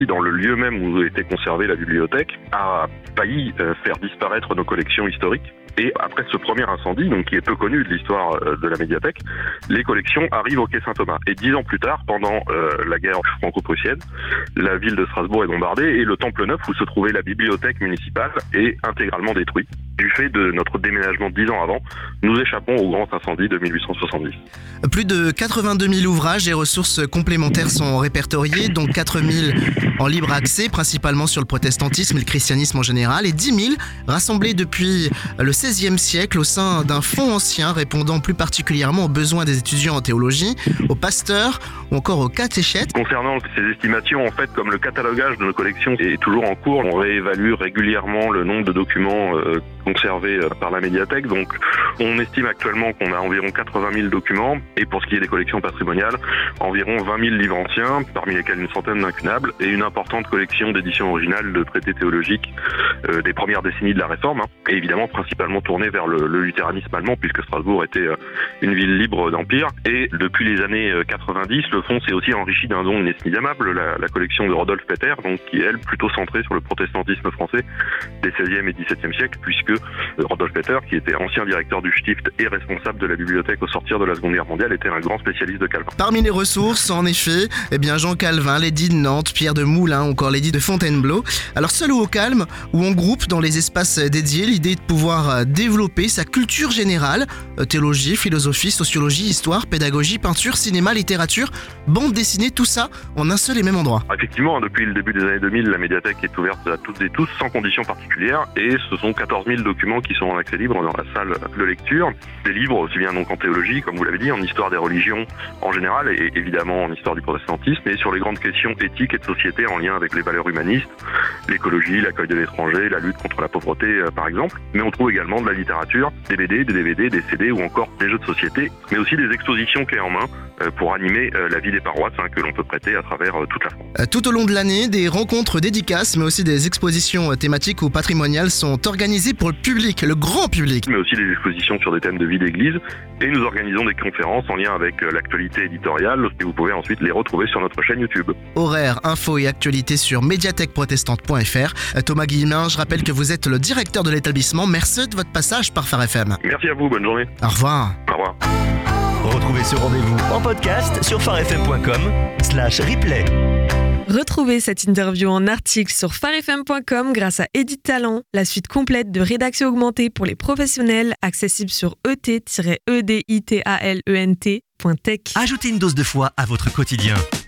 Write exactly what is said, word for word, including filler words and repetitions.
dans le lieu même où était conservée la bibliothèque, a failli euh, faire disparaître nos collections historiques. Et après ce premier incendie, donc qui est peu connu de l'histoire euh, de la médiathèque, les collections arrivent au quai Saint-Thomas. Et dix ans plus tard, pendant euh, la guerre franco-prussienne, la ville de Strasbourg est bombardée et le Temple Neuf, où se trouvait la bibliothèque municipale, est intégralement détruit. Du fait de notre déménagement dix ans avant, nous échappons au grand incendie de mille huit cent soixante-dix. Plus de quatre-vingt-deux mille ouvrages et ressources complémentaires sont répertoriés, dont quatre mille en libre accès, principalement sur le protestantisme et le christianisme en général, et dix mille rassemblés depuis le seizième siècle au sein d'un fonds ancien répondant plus particulièrement aux besoins des étudiants en théologie, aux pasteurs ou encore aux catéchètes. Concernant ces estimations, en fait, comme le catalogage de nos collections est toujours en cours, on réévalue régulièrement le nombre de documents euh, conservés euh, par la médiathèque. Donc, on estime actuellement qu'on a environ quatre-vingt mille documents, et pour ce qui est des collections patrimoniales, environ vingt mille livres anciens, parmi lesquels une centaine d'incunables, et une importante collection d'éditions originales de traités théologiques euh, des premières décennies de la Réforme, hein, et évidemment principalement tournés vers le, le luthéranisme allemand, puisque Strasbourg était euh, une ville libre d'empire. Et depuis les années quatre-vingt-dix, le fonds s'est aussi enrichi d'un don inestimable, la, la collection de Rodolphe Peter, donc qui est elle plutôt centrée sur le protestantisme français des seizième et dix-septième siècles, puisque Rodolphe Peter, qui était ancien directeur du Stift et responsable de la bibliothèque au sortir de la Seconde Guerre mondiale, était un grand spécialiste de Calvin. Parmi les ressources, en effet, eh bien Jean Calvin, l'édit de Nantes, Pierre de Moulins, encore l'édit de Fontainebleau. Alors seul ou au calme, ou en groupe dans les espaces dédiés, l'idée est de pouvoir développer sa culture générale, théologie, philosophie, sociologie, histoire, pédagogie, peinture, cinéma, littérature, bande dessinée, tout ça en un seul et même endroit. Effectivement, depuis le début des années deux mille, la médiathèque est ouverte à toutes et tous sans conditions particulières, et ce sont quatorze mille documents qui sont en accès libre dans la salle de lecture. Des livres aussi bien donc en théologie, comme vous l'avez dit, en histoire des religions en général, et évidemment en histoire du protestantisme, et sur les grandes questions éthiques et de société en lien avec les valeurs humanistes, l'écologie, l'accueil de l'étranger, la lutte contre la pauvreté euh, par exemple. Mais on trouve également de la littérature, des B D, des D V D, des C D ou encore des jeux de société, mais aussi des expositions clés en main euh, pour animer euh, la vie des paroisses hein, que l'on peut prêter à travers euh, toute la France. Tout au long de l'année, des rencontres dédicaces, mais aussi des expositions thématiques ou patrimoniales sont organisées pour le public, le grand public. Mais aussi des expositions sur des thèmes de vie d'église, et nous organisons des conférences en lien avec euh, l'actualité éditoriale, et vous pouvez ensuite les retrouver sur notre chaîne YouTube. Horaires, infos et actualités sur médiathèque protestante point f r. Thomas Guillemin, je rappelle que vous êtes le directeur de l'établissement. Merci de votre passage par Phare F M. Merci à vous, bonne journée. Au revoir. Au revoir. Retrouvez ce rendez-vous en podcast sur pharefm point com slash replay. Retrouvez cette interview en article sur pharefm point com grâce à Edit Talent, la suite complète de rédaction augmentée pour les professionnels, accessible sur e t tiret e d i t a l e n t point tech. Ajoutez une dose de foi à votre quotidien.